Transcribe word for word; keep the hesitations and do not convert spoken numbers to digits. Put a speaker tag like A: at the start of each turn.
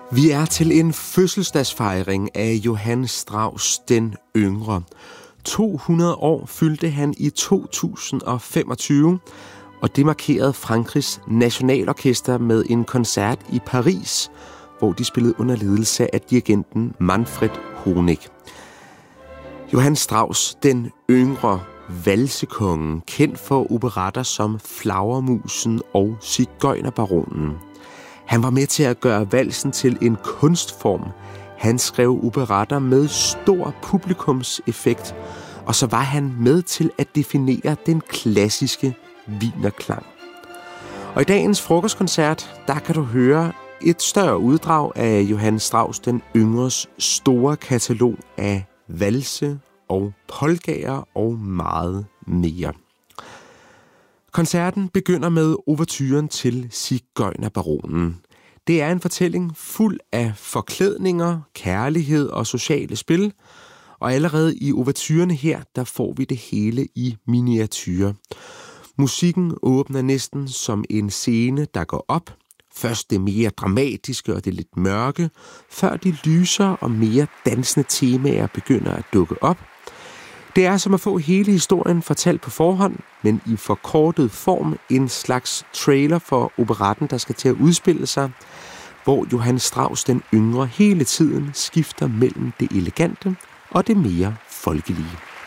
A: Vi er til en fødselsdagsfejring af Johann Strauss den yngre. to hundrede år fyldte han i to tusind og femogtyve, og det markerede Frankrigs Nationalorkester med en koncert i Paris, hvor de spillede under ledelse af dirigenten Manfred Honeck. Johann Strauss den yngre, valsekongen, kendt for operetter som Flagermusen og Sigøjnerbaronen. Han var med til at gøre valsen til en kunstform. Han skrev operetter med stor publikumseffekt, og så var han med til at definere den klassiske wienerklang. Og i dagens frokostkoncert, der kan du høre et større uddrag af Johann Strauss den yngres store katalog af valse og polkaer og meget mere. Koncerten begynder med ouverturen til Sigøjnerbaronen. Det er en fortælling fuld af forklædninger, kærlighed og sociale spil, og allerede i ouverturerne her, der får vi det hele i miniature. Musikken åbner næsten som en scene, der går op. Først det mere dramatiske og det lidt mørke, før de lysere og mere dansende temaer begynder at dukke op. Det er som at få hele historien fortalt på forhånd, men i forkortet form en slags trailer for operetten, der skal til at udspille sig, hvor Johann Strauss den yngre hele tiden skifter mellem det elegante og det mere folkelige.